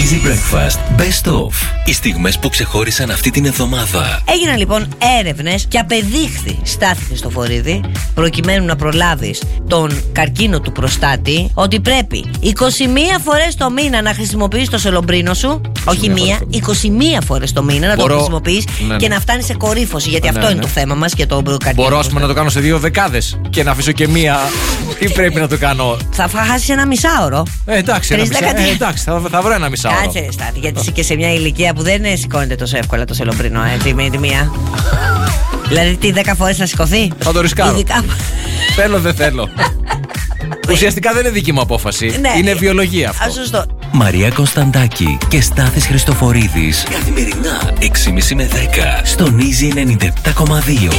Easy Breakfast Best of. Οι στιγμές που ξεχώρισαν αυτή την εβδομάδα. Έγιναν λοιπόν έρευνες και απεδείχθη, Στάθη Χριστοφορίδη, προκειμένου να προλάβεις τον καρκίνο του προστάτη, ότι πρέπει 21 φορές το μήνα να χρησιμοποιείς το σελομπρίνο σου. Όχι μία, 21 φορές το μήνα να το χρησιμοποιείς και να φτάνεις σε κορύφωση. Γιατί αυτό είναι το θέμα μας και το καρκίνο. Μπορώ να το κάνω σε 2 δεκάδες και να αφήσω και μία. Τι πρέπει να το κάνω? Θα χάσεις ένα μισάωρο. Εντάξει, εντάξει, θα βρω ένα μισάωρο. Κάτσε, Στάθη, γιατί είσαι και σε μια ηλικία που δεν σηκώνεται τόσο εύκολα το σελομπρίνο, έτσι, με τη μία. Δηλαδή, τι 10 φορές να σηκωθεί? Θα το ρισκάρω. Ειδικά... Θέλω, δεν θέλω. Ουσιαστικά δεν είναι δική μου απόφαση. Ναι, είναι βιολογία αυτό. Σωστό. Μαρία Κωνσταντάκη και Στάθης Χριστοφορίδης. Καθημερινά 6.30 με 10 στον Easy 97.2.